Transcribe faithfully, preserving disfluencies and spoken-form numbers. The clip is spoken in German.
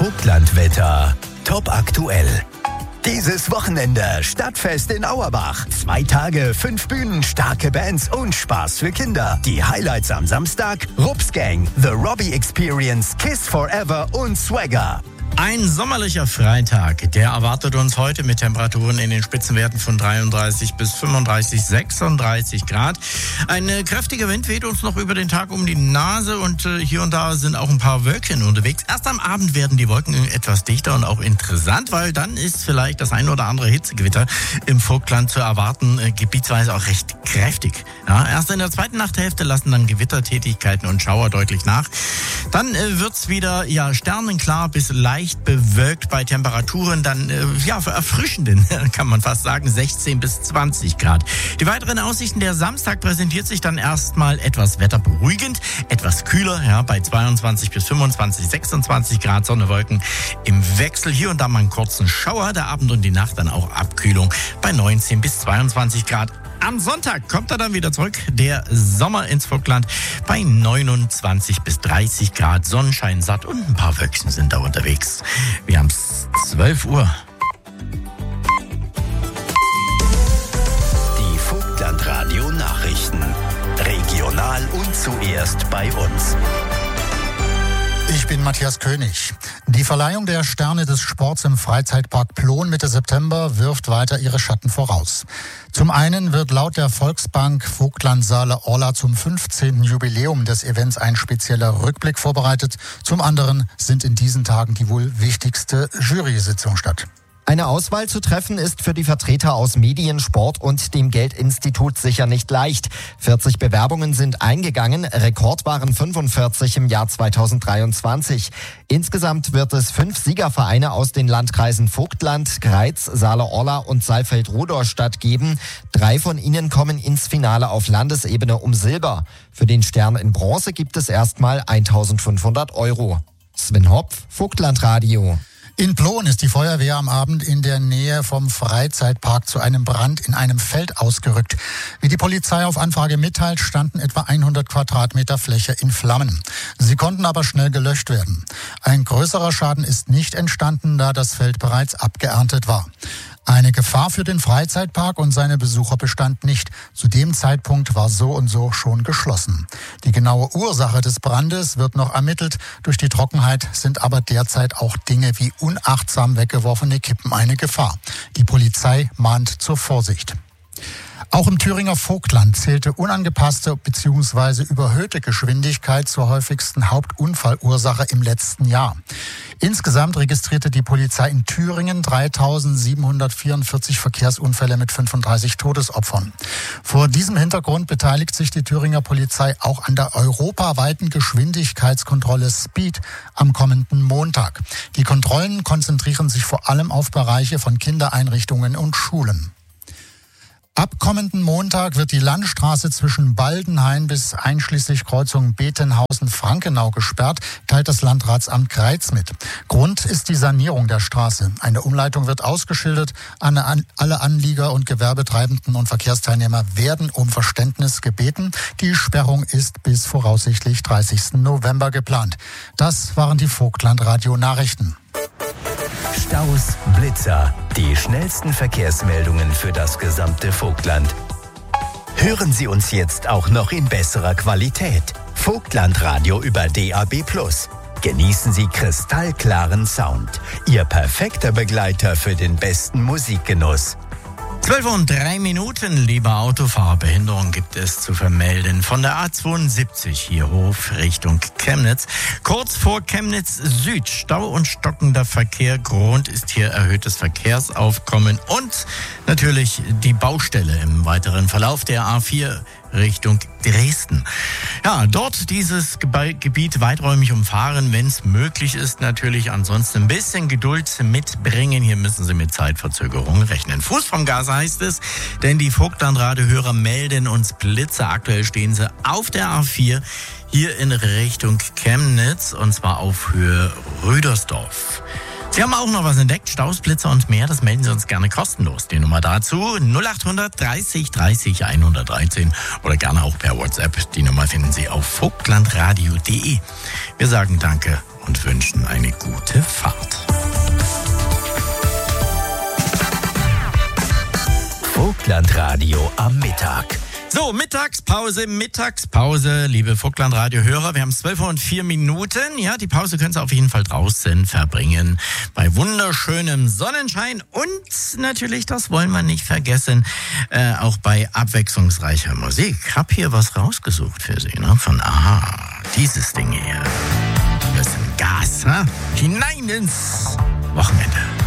Vogtlandwetter top aktuell. Dieses Wochenende Stadtfest in Auerbach. Zwei Tage, fünf Bühnen, starke Bands und Spaß für Kinder. Die Highlights am Samstag: Rups Gang, The Robbie Experience, Kiss Forever und Swagger. Ein sommerlicher Freitag, der erwartet uns heute mit Temperaturen in den Spitzenwerten von dreiunddreißig bis fünfunddreißig, sechsunddreißig Grad. Ein äh, kräftiger Wind weht uns noch über den Tag um die Nase und äh, hier und da sind auch ein paar Wölkchen unterwegs. Erst am Abend werden die Wolken etwas dichter und auch interessant, weil dann ist vielleicht das ein oder andere Hitzegewitter im Vogtland zu erwarten, äh, gebietsweise auch recht kräftig. Ja, erst in der zweiten Nachthälfte lassen dann Gewittertätigkeiten und Schauer deutlich nach. Dann äh, wird's wieder ja sternenklar bis leicht bewölkt bei Temperaturen dann äh, ja erfrischenden, kann man fast sagen, sechzehn bis zwanzig Grad. Die weiteren Aussichten: der Samstag präsentiert sich dann erstmal etwas wetterberuhigend, etwas kühler, ja, bei zweiundzwanzig bis fünfundzwanzig, sechsundzwanzig Grad, Sonne, Wolken im Wechsel, hier und da mal einen kurzen Schauer, der Abend und die Nacht dann auch Abkühlung bei neunzehn bis zweiundzwanzig Grad. Am Sonntag kommt er dann wieder zurück, der Sommer ins Vogtland, bei neunundzwanzig bis dreißig Grad, Sonnenschein satt und ein paar Wölkchen sind da unterwegs. Wir haben es zwölf Uhr. Die Vogtlandradio Nachrichten. Regional und zuerst bei uns. Ich bin Matthias König. Die Verleihung der Sterne des Sports im Freizeitpark Plon Mitte September wirft weiter ihre Schatten voraus. Zum einen wird laut der Volksbank Vogtland Saale-Orla zum fünfzehnten Jubiläum des Events ein spezieller Rückblick vorbereitet. Zum anderen sind in diesen Tagen die wohl wichtigste Jury-Sitzung statt. Eine Auswahl zu treffen ist für die Vertreter aus Medien, Sport und dem Geldinstitut sicher nicht leicht. vierzig Bewerbungen sind eingegangen, Rekord waren fünfundvierzig im Jahr zweitausenddreiundzwanzig. Insgesamt wird es fünf Siegervereine aus den Landkreisen Vogtland, Greiz, Saale-Orla und Saalfeld-Rudolstadt geben. Drei von ihnen kommen ins Finale auf Landesebene um Silber. Für den Stern in Bronze gibt es erstmal eintausendfünfhundert Euro. Sven Hopf, Vogtlandradio. In Plon ist die Feuerwehr am Abend in der Nähe vom Freizeitpark zu einem Brand in einem Feld ausgerückt. Wie die Polizei auf Anfrage mitteilt, standen etwa hundert Quadratmeter Fläche in Flammen. Sie konnten aber schnell gelöscht werden. Ein größerer Schaden ist nicht entstanden, da das Feld bereits abgeerntet war. Eine Gefahr für den Freizeitpark und seine Besucher bestand nicht. Zu dem Zeitpunkt war so und so schon geschlossen. Die genaue Ursache des Brandes wird noch ermittelt. Durch die Trockenheit sind aber derzeit auch Dinge wie unachtsam weggeworfene Kippen eine Gefahr. Die Polizei mahnt zur Vorsicht. Auch im Thüringer Vogtland zählte unangepasste bzw. überhöhte Geschwindigkeit zur häufigsten Hauptunfallursache im letzten Jahr. Insgesamt registrierte die Polizei in Thüringen dreitausendsiebenhundertvierundvierzig Verkehrsunfälle mit fünfunddreißig Todesopfern. Vor diesem Hintergrund beteiligt sich die Thüringer Polizei auch an der europaweiten Geschwindigkeitskontrolle Speed am kommenden Montag. Die Kontrollen konzentrieren sich vor allem auf Bereiche von Kindereinrichtungen und Schulen. Ab kommenden Montag wird die Landstraße zwischen Baldenhain bis einschließlich Kreuzung Betenhausen-Frankenau gesperrt, teilt das Landratsamt Greiz mit. Grund ist die Sanierung der Straße. Eine Umleitung wird ausgeschildert. Alle Anlieger und Gewerbetreibenden und Verkehrsteilnehmer werden um Verständnis gebeten. Die Sperrung ist bis voraussichtlich dreißigsten November geplant. Das waren die Vogtlandradio-Nachrichten. Staus, Blitzer, die schnellsten Verkehrsmeldungen für das gesamte Vogtland. Hören Sie uns jetzt auch noch in besserer Qualität. Vogtlandradio über D A B plus. Genießen Sie kristallklaren Sound. Ihr perfekter Begleiter für den besten Musikgenuss. zwölf Uhr und drei Minuten, lieber Autofahrer. Behinderung gibt es zu vermelden. Von der A zweiundsiebzig hier hoch Richtung Chemnitz. Kurz vor Chemnitz Süd. Stau und stockender Verkehr. Grund ist hier erhöhtes Verkehrsaufkommen und natürlich die Baustelle im weiteren Verlauf der A vier Richtung Dresden. Ja, dort dieses Gebiet weiträumig umfahren, wenn es möglich ist natürlich. Ansonsten ein bisschen Geduld mitbringen. Hier müssen Sie mit Zeitverzögerung rechnen. Fuß vom Gas heißt es, denn die Vogtlandradio-Hörer melden uns Blitze. Aktuell stehen sie auf der A vier hier in Richtung Chemnitz und zwar auf Höhe Rüdersdorf. Sie haben auch noch was entdeckt, Staus, Blitzer und mehr, das melden Sie uns gerne kostenlos. Die Nummer dazu null acht hundert dreißig dreißig hundertdreizehn oder gerne auch per WhatsApp. Die Nummer finden Sie auf vogtlandradio punkt de. Wir sagen Danke und wünschen eine gute Fahrt. Radio am Mittag. So, Mittagspause, Mittagspause, liebe Vogtland-Radio-Hörer. Wir haben zwölf Uhr und vier Minuten. Ja, die Pause können Sie auf jeden Fall draußen verbringen. Bei wunderschönem Sonnenschein und natürlich, das wollen wir nicht vergessen, äh, auch bei abwechslungsreicher Musik. Ich habe hier was rausgesucht für Sie, ne? Von Aha, dieses Ding hier. Ein bisschen Gas, ne? Hinein ins Wochenende.